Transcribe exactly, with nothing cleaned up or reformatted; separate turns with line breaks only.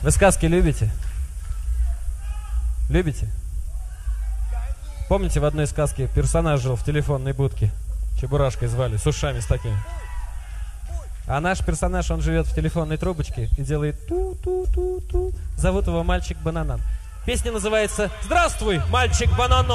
Вы сказки любите? Любите? Помните, в одной сказке персонаж жил в телефонной будке? Чебурашкой звали, с ушами с такими. А наш персонаж, он живет в телефонной трубочке и делает ту-ту-ту-ту. Зовут его Мальчик Бананан. Песня называется «Здравствуй, мальчик Бананан».